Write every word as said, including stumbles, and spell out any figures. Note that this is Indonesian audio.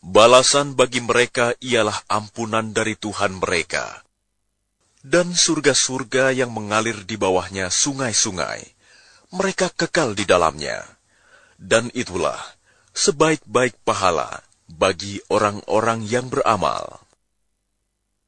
Balasan bagi mereka ialah ampunan dari Tuhan mereka, dan surga-surga yang mengalir di bawahnya sungai-sungai. Mereka kekal di dalamnya, dan itulah sebaik-baik pahala bagi orang-orang yang beramal.